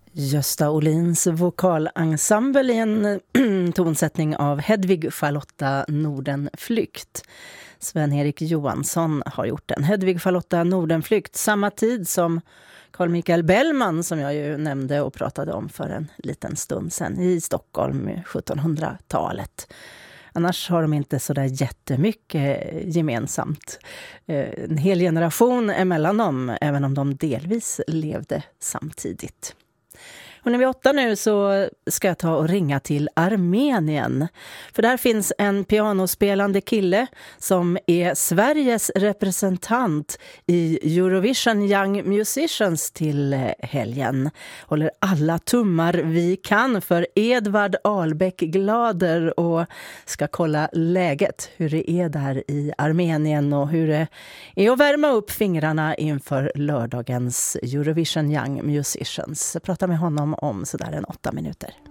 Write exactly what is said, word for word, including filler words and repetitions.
Gösta Olins vokalensemble i en tonsättning av Hedvig Charlotta Nordenflykt. Sven-Erik Johansson har gjort den. Hedvig Charlotta Nordenflykt samma tid som Carl Michael Bellman, som jag ju nämnde och pratade om för en liten stund sedan, i Stockholm sjuttonhundratalet. Annars har de inte så där jättemycket gemensamt. En hel generation emellan dem, även om de delvis levde samtidigt. Och när vi är åtta nu så ska jag ta och ringa till Armenien. För där finns en pianospelande kille som är Sveriges representant i Eurovision Young Musicians till helgen. Håller alla tummar vi kan för Edvard Ahlbeck Glader och ska kolla läget, hur det är där i Armenien och hur det är att värma upp fingrarna inför lördagens Eurovision Young Musicians. Jag pratar med honom om sådär en åtta minuter.